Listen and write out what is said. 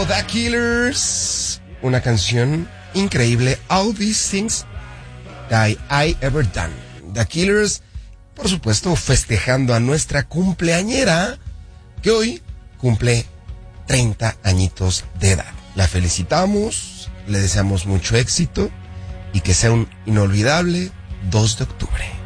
The Killers, una canción increíble, All These Things That I Ever Done. The Killers, por supuesto, festejando a nuestra cumpleañera, que hoy cumple 30 añitos de edad. La felicitamos, le deseamos mucho éxito y que sea un inolvidable 2 de octubre.